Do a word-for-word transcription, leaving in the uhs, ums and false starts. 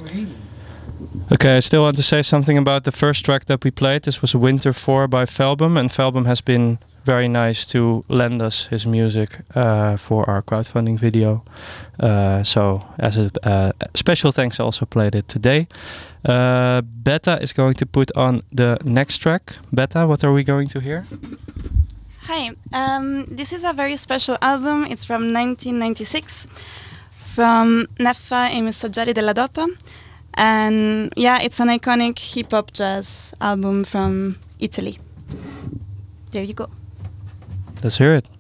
Okay, I still want to say something about the first track that we played. This was Winter four by Felbum, and Felbum has been very nice to lend us his music uh, for our crowdfunding video. Uh, so as a uh, special thanks, I also played it today. Uh, Beta is going to put on the next track. Beta, what are we going to hear? Hi, um, this is a very special album. It's from nineteen ninety-six, from Neffa e Messaggeri della Dopa. And yeah, it's an iconic hip-hop jazz album from Italy. There you go. Let's hear it.